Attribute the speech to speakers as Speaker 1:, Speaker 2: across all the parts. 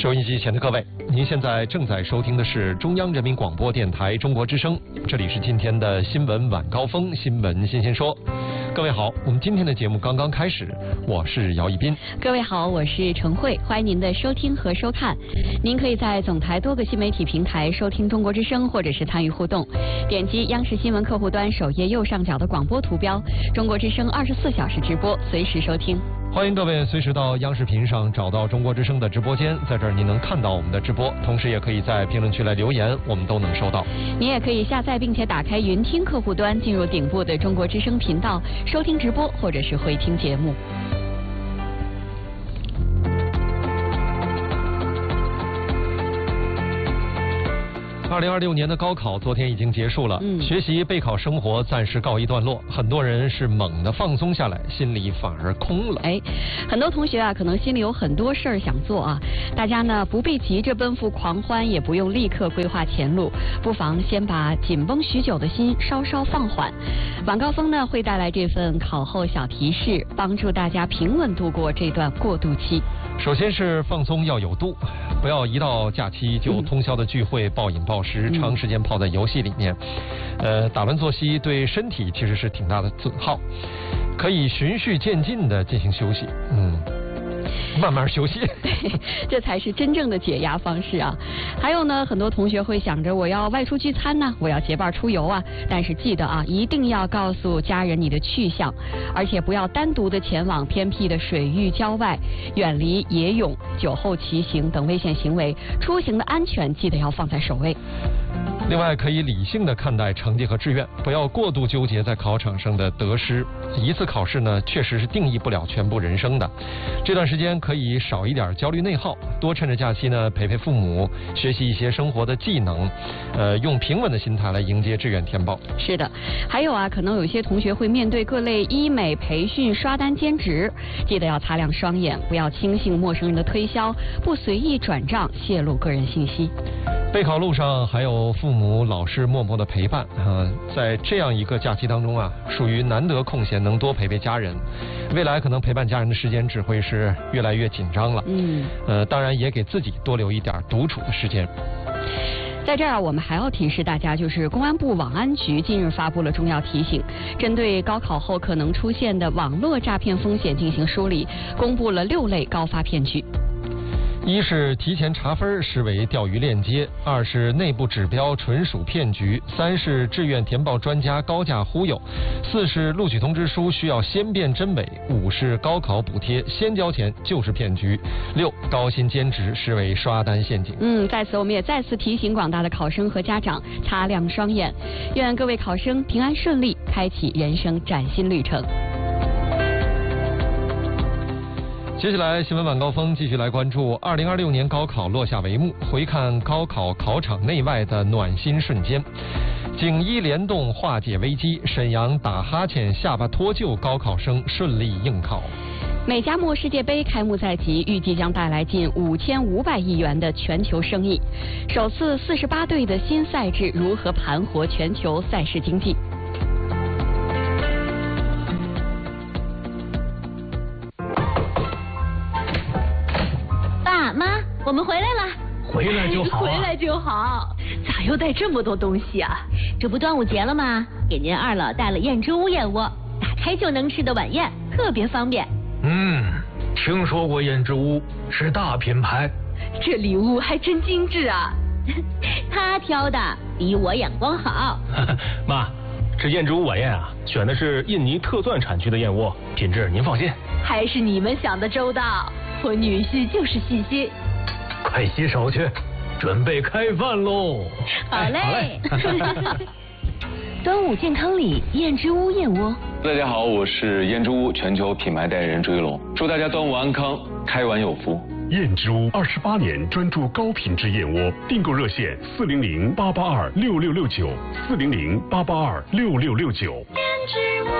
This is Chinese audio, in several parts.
Speaker 1: 收音机前的各位，您现在正在收听的是中央人民广播电台中国之声，这里是今天的新闻晚高峰，新闻新鲜说。各位好，我们今天的节目刚刚开始，我是姚一斌。
Speaker 2: 各位好，我是程慧，欢迎您的收听和收看。您可以在总台多个新媒体平台收听中国之声，或者是参与互动。点击央视新闻客户端首页右上角的广播图标，中国之声24小时直播，随时收听。
Speaker 1: 欢迎各位随时到央视频上找到中国之声的直播间，在这儿您能看到我们的直播，同时也可以在评论区来留言，我们都能收到。
Speaker 2: 您也可以下载并且打开云听客户端，进入顶部的中国之声频道，收听直播或者是回听节目。
Speaker 1: 2026年的高考昨天已经结束了，学习备考生活暂时告一段落，很多人是猛地放松下来，心里反而空了。
Speaker 2: 很多同学啊，可能心里有很多事儿想做啊，大家呢不必急着奔赴狂欢，也不用立刻规划前路，不妨先把紧绷许久的心稍稍放缓。晚高峰呢会带来这份考后小提示，帮助大家平稳度过这段过渡期。
Speaker 1: 首先是放松要有度，不要一到假期就通宵的聚会，暴饮暴食，长时间泡在游戏里面。打乱作息对身体其实是挺大的损耗，可以循序渐进的进行休息。慢慢休息，
Speaker 2: 对，这才是真正的解压方式啊！还有呢，很多同学会想着我要外出聚餐呢，我要结伴出游啊，但是记得啊，一定要告诉家人你的去向，而且不要单独的前往偏僻的水域郊外，远离野泳、酒后骑行等危险行为，出行的安全记得要放在首位。
Speaker 1: 另外，可以理性的看待成绩和志愿，不要过度纠结在考场上的得失。一次考试呢，确实是定义不了全部人生的。这段时间可以少一点焦虑内耗，多趁着假期呢陪陪父母，学习一些生活的技能，用平稳的心态来迎接志愿填报。
Speaker 2: 是的，还有啊，可能有些同学会面对各类医美培训、刷单兼职，记得要擦亮双眼，不要轻信陌生人的推销，不随意转账、泄露个人信息。
Speaker 1: 备考路上还有父母、老师默默的陪伴在这样一个假期当中啊，属于难得空闲，能多陪陪家人。未来可能陪伴家人的时间只会是越来越紧张了。当然也给自己多留一点独处的时间。
Speaker 2: 在这儿我们还要提示大家，就是公安部网安局近日发布了重要提醒，针对高考后可能出现的网络诈骗风险进行梳理，公布了6类高发骗局。
Speaker 1: 一是提前查分视为钓鱼链接，2是内部指标纯属骗局，3是志愿填报专家高价忽悠，4是录取通知书需要先辨真伪，5是高考补贴先交钱就是骗局，6高薪兼职视为刷单陷阱。
Speaker 2: 在此我们也再次提醒广大的考生和家长擦亮双眼，愿各位考生平安顺利，开启人生崭新旅程。
Speaker 1: 接下来新闻晚高峰继续来关注2026年高考落下帷幕，回看高考考场内外的暖心瞬间。警医联动化解危机，沈阳打哈欠下巴脱臼高考生顺利应考。
Speaker 2: 美加墨世界杯开幕在即，预计将带来近5500亿元的全球生意。首次48队的新赛制如何盘活全球赛事经济？
Speaker 3: 爸妈，我们回来了。
Speaker 4: 回来就好，
Speaker 3: 回来就好。咋又带这么多东西啊？这不端午节了吗？给您二老带了燕之屋燕窝，打开就能吃的晚宴，特别方便。
Speaker 4: 听说过燕之屋，是大品牌。
Speaker 3: 这礼物还真精致啊！他挑的，比我眼光好。
Speaker 4: 妈，这燕之屋晚宴啊，选的是印尼特钻产区的燕窝，品质您放心。
Speaker 3: 还是你们想的周到，我女婿就是细心。
Speaker 4: 快洗手去，准备开饭喽。
Speaker 3: 好嘞。端午健康礼，燕之屋燕窝。
Speaker 5: 大家好，我是燕之屋全球品牌代言人朱一龙，祝大家端午安康，开碗有福。
Speaker 6: 燕之屋28年专注高品质燕窝，订购热线400-882-6669，400-882-6669。
Speaker 3: 燕之屋。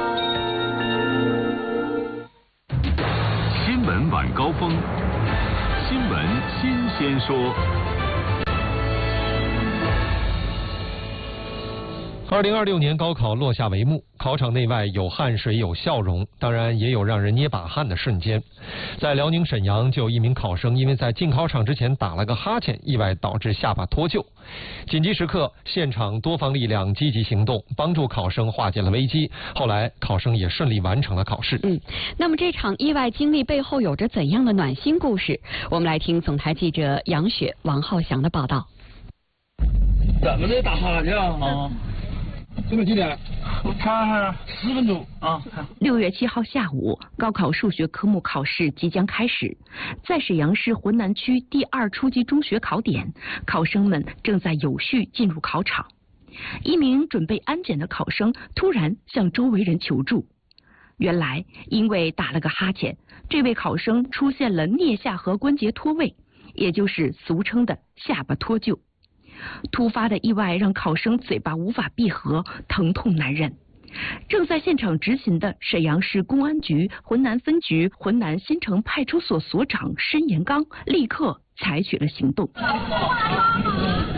Speaker 7: 新闻晚高峰，新闻新鲜说。
Speaker 1: 2026年高考落下帷幕，考场内外有汗水有笑容，当然也有让人捏把汗的瞬间。在辽宁沈阳，就有一名考生因为在进考场之前打了个哈欠，意外导致下巴脱臼。紧急时刻，现场多方力量积极行动，帮助考生化解了危机。后来，考生也顺利完成了考试。
Speaker 2: 那么这场意外经历背后有着怎样的暖心故事？我们来听总台记者杨雪、王浩翔的报道。
Speaker 8: 怎么的打哈欠啊？现在几点？我看10分钟啊。
Speaker 9: 6月7号下午，高考数学科目考试即将开始，在沈阳市浑南区第2初级中学考点，考生们正在有序进入考场。一名准备安检的考生突然向周围人求助。原来，因为打了个哈欠，这位考生出现了颞下颌关节脱位，也就是俗称的下巴脱臼。突发的意外让考生嘴巴无法闭合，疼痛难忍。正在现场执勤的沈阳市公安局浑南分局浑南新城派出所所长申延刚立刻采取了行动。